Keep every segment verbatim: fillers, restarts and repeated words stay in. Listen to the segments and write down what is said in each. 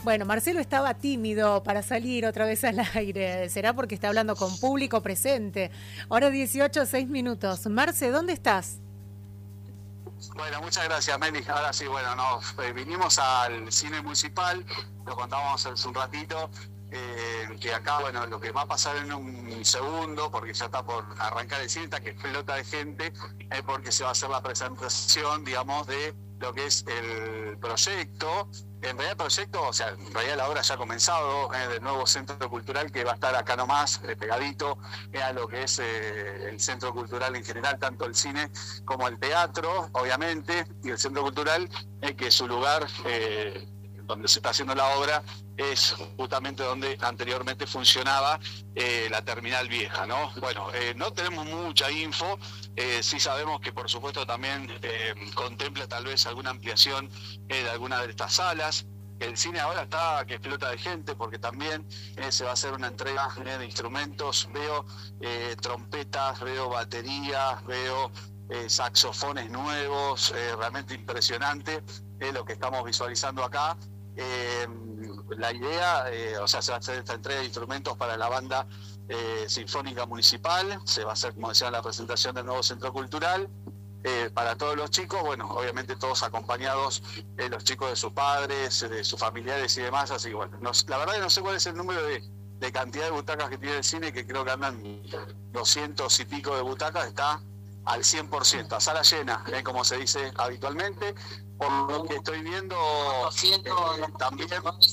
Bueno, Marcelo estaba tímido para salir otra vez al aire. Será porque está hablando con público presente. Ahora dieciocho, seis minutos. Marce, ¿dónde estás? Bueno, muchas gracias, Meli. Ahora sí, bueno, nos eh, vinimos al cine municipal, lo contábamos hace un ratito, eh, que acá, bueno, lo que va a pasar en un segundo, porque ya está por arrancar el cine, está que explota de gente, es porque se va a hacer la presentación, digamos, de lo que es el proyecto. En realidad el proyecto, o sea, en realidad la obra ya ha comenzado, eh, del nuevo centro cultural que va a estar acá nomás, eh, pegadito eh, a lo que es eh, el centro cultural en general, tanto el cine como el teatro, obviamente, y el centro cultural, eh, que su lugar, eh, donde se está haciendo la obra, es justamente donde anteriormente funcionaba eh, la terminal vieja, ¿no? Bueno, eh, no tenemos mucha info, eh, sí sabemos que por supuesto también eh, contempla tal vez alguna ampliación eh, de alguna de estas salas. El cine ahora está que explota de gente porque también eh, se va a hacer una entrega eh, de instrumentos, veo eh, trompetas, veo baterías, veo eh, saxofones nuevos, eh, realmente impresionante eh, lo que estamos visualizando acá. Eh, la idea, eh, o sea, se va a hacer esta entrega de instrumentos para la banda eh, sinfónica municipal, se va a hacer, como decía, la presentación del nuevo centro cultural, eh, para todos los chicos, bueno, obviamente todos acompañados, eh, los chicos de sus padres, de sus familiares y demás, así que bueno, no, la verdad que no sé cuál es el número de, de cantidad de butacas que tiene el cine, que creo que andan doscientos y pico de butacas, está al cien por ciento, a sala llena, eh, como se dice habitualmente. Por lo que estoy viendo, eh, también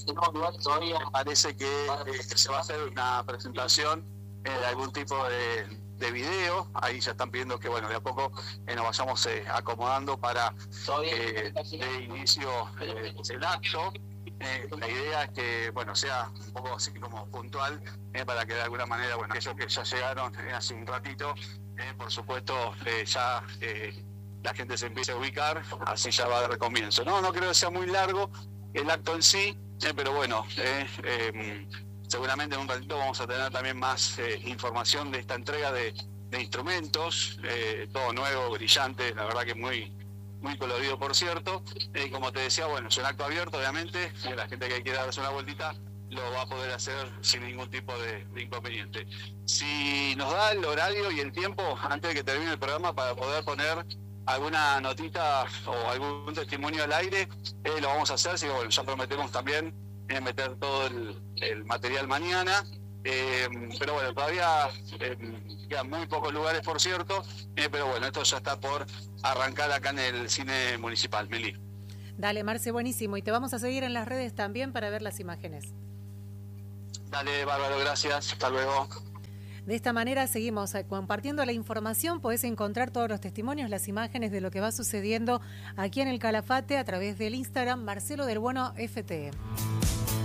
me parece que eh, se va a hacer una presentación eh, de algún tipo de, de video. Ahí ya están pidiendo que, bueno, de a poco eh, nos vayamos eh, acomodando para eh, de inicio eh, el acto. Eh, la idea es que, bueno, sea un poco así como puntual, eh, para que de alguna manera, bueno, aquellos que ya llegaron eh, hace un ratito, eh, por supuesto, eh, ya... Eh, la gente se empieza a ubicar, así ya va de recomienzo. No, no creo que sea muy largo el acto en sí, eh, pero bueno, eh, eh, seguramente en un ratito vamos a tener también más eh, información de esta entrega de, de instrumentos, eh, todo nuevo, brillante, la verdad que muy, muy colorido, por cierto. Eh, como te decía, bueno, es un acto abierto, obviamente, eh, la gente que quiera darse una vueltita lo va a poder hacer sin ningún tipo de, de inconveniente. Si nos da el horario y el tiempo, antes de que termine el programa, para poder poner alguna notita o algún testimonio al aire, eh, lo vamos a hacer, así que bueno, ya prometemos también eh, meter todo el, el material mañana, eh, pero bueno, todavía eh, quedan muy pocos lugares, por cierto, eh, pero bueno, esto ya está por arrancar acá en el cine municipal. Meli. Dale, Marce, buenísimo, y te vamos a seguir en las redes también para ver las imágenes. Dale, bárbaro, gracias, hasta luego. De esta manera seguimos compartiendo la información, podés encontrar todos los testimonios, las imágenes de lo que va sucediendo aquí en el Calafate a través del Instagram Marcelo del Bueno F T E.